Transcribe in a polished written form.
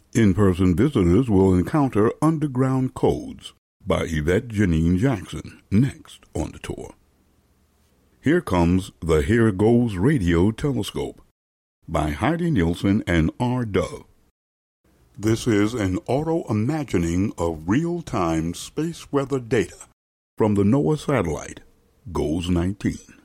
In-person visitors will encounter underground codes by Yvette Janine Jackson, next on the tour. Here comes the Here Goes Radio Telescope by Heidi Nielsen and R. Dove. This is an auto-imagining of real-time space weather data from the NOAA satellite, GOES 19.